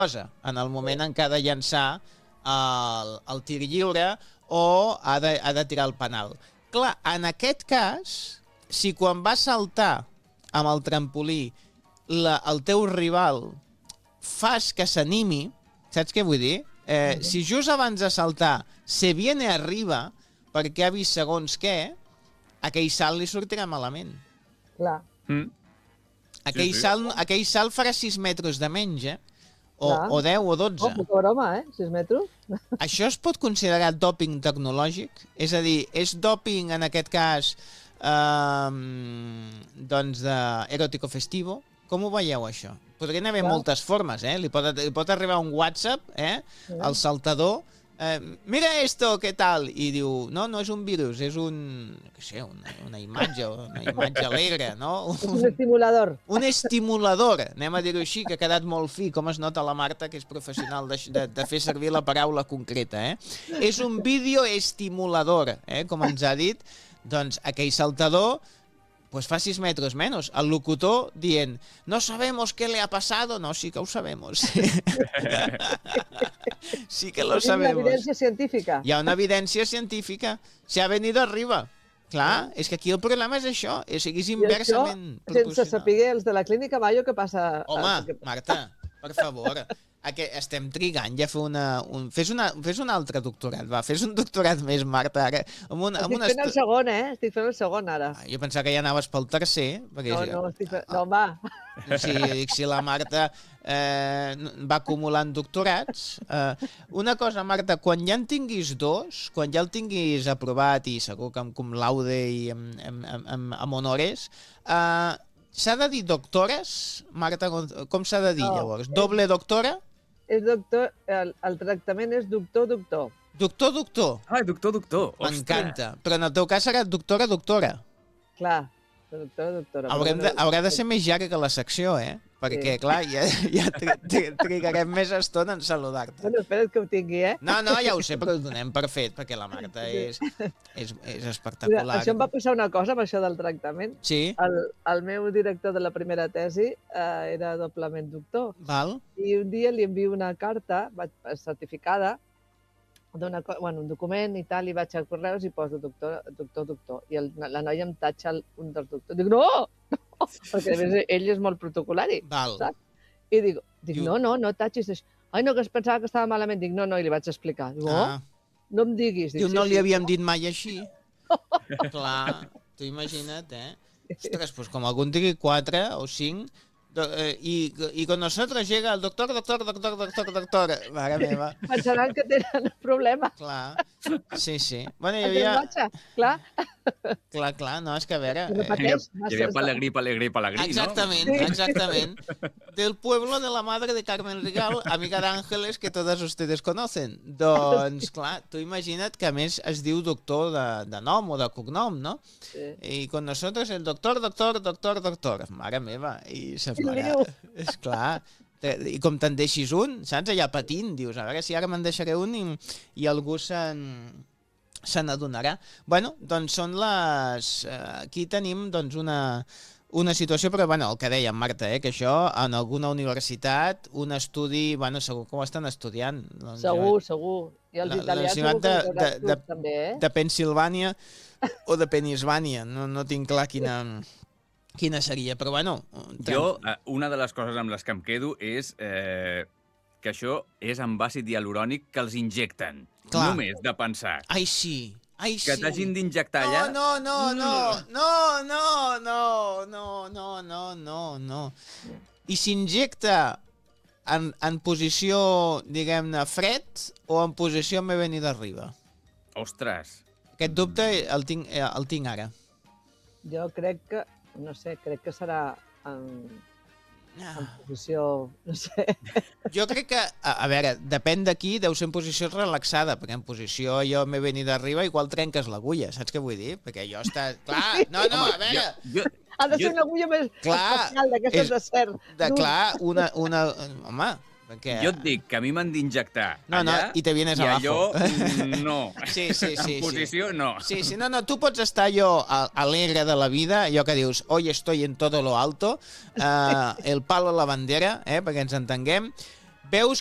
cosa, en el moment en què ha de llançar el tir lliure o ha de tirar el penal. Clar, en aquest cas, si quan va saltar amb el trampolí el teu rival fas que s'animi, saps què vull dir? Si just abans de saltar se viene arriba perquè ha vist segons què, aquell salt li sortirà malament. Clar. Aquell salt farà 6 metres de menys, o 10 o 12. Oh, poca broma, 6 metres. Això es pot considerar dòping tecnològic? És a dir, és dòping en aquest cas doncs d'eròtico festivo? Com ho veieu, això? Podrien haver moltes formes, Li pot arribar un WhatsApp, al saltador, mira esto, què tal? I diu, no és un virus, és una imatge alegre, no? Un estimulador. Un estimulador, anem a dir-ho així, que ha quedat molt fi, com es nota la Marta, que és professional de fer servir la paraula concreta, És un vídeo estimulador, com ens ha dit, doncs aquell saltador pues fa 6 metros menos. El locutor dient, no sabemos qué le ha pasado. No, sí que ho sabemos. Sí que lo sabemos. Una evidència científica. Hi ha una evidència científica. Se ha venido arriba. Clar, és que aquí el problema és això. És inversament proporcional. Sense saber els de la clínica Mayo què passa... Home, Marta, per favor... estem trigant ja a fer fes un altre doctorat, va, fes un doctorat més, Marta, ara. Estic fent el segon, Estic fent el segon, ara. Jo pensava que ja anaves pel tercer. No, estic fent... No, home. Sí, dic, si la Marta va acumulant doctorats. Una cosa, Marta, quan ja en tinguis 2, quan ja el tinguis aprovat i segur que amb cum laude i amb honores, s'ha de dir doctores, Marta? Com s'ha de dir, llavors? Doble doctora? És doctor, el tractament és doctor-doctor. Doctor-doctor? Ah, doctor-doctor. M'encanta. Però en el teu cas serà doctora-doctora. Clar, doctora-doctora. Haurà de ser més llarga que la secció, Perquè, clar, ja trigarem més estona en saludar-te. Bueno, espera't que ho tingui, No, ja ho sé, però ho donem per fet, perquè la Marta és espectacular. Mira, això em va passar una cosa amb això del tractament. Sí? El meu director de la primera tesi era doblement doctor. Val. I un dia li envio una carta certificada, un document i tal, i vaig a correus i poso doctor. I la noia em tatxa un dels doctors. Dic, no! Perquè a més ell és molt protocolari, saps? I dic, no tatxis això. Ai, no, que es pensava que estava malament. Dic, no, i li vaig explicar. Dic, no em diguis. Diu, no li havíem dit mai així. Clar, tu imagina't, Ostres, doncs com algun digui 4 o 5, y con nosotros llega el doctor. Mare meva. Pensaran que tenen problemes. Clar, sí. Bueno, hi havia... Clar, no, és que a veure... Hi havia Pelegrí, Exactament. Del pueblo de la madre de Carmen Rigal, amiga d'Ángeles, que todas ustedes conocen. Doncs, clar, tu imagina't que a més es diu doctor de nom o de cognom, no? Sí. I con nosotros el doctor. Mare meva, i se farà. És clar. I com te'n deixis un, saps? Allà patint, dius, a veure si ara me'n deixaré un i algú se n'adonarà. Bueno, doncs són les... Aquí tenim doncs una situació, però bueno, el que dèiem, Marta, que això en alguna universitat, un estudi, bueno, segur que ho estan estudiant. Segur. I els italians segur que ho estudiat també, de Pensilvània o de Penisvània, no tinc clar quina seria, però bueno... Jo, una de les coses amb les que em quedo és que això és amb àcid hialurònic que els injecten. Clar. Només de pensar. Ai, sí. Que t'hagin d'injectar allà... No. I s'injecta en posició, diguem-ne, fred o en posició m'he venit d'arriba? Ostres. Aquest dubte el tinc ara. Jo crec que... No sé, crec que serà en posició... No sé. Jo crec que, a veure, depèn d'aquí, deu ser en posició relaxada, perquè en posició jo m'he venit d'arriba igual trenques l'agulla, saps què vull dir? Perquè jo està... Clar, no, a veure... Ha de ser una agulla més especial d'aquestes de cer. Clar, home... Perquè... Jo et dic que a mi m'han d'injectar allà i te vienes abajo. I allò no. Sí. En posició no. Sí, no, tu pots estar allò alegre de la vida, allò que dius, hoy estoy en todo lo alto, el palo a la bandera, perquè ens entenguem, veus